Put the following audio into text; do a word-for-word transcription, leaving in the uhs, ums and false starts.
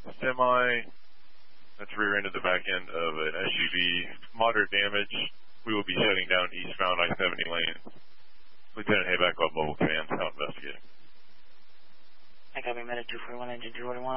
semi that's rear-ended the back end of an S U V. Moderate damage. We will be shutting down eastbound I seventy lane. Lieutenant Hayback, Mobile Command, out investigating. I got me Meta two forty-one, engine two forty-one.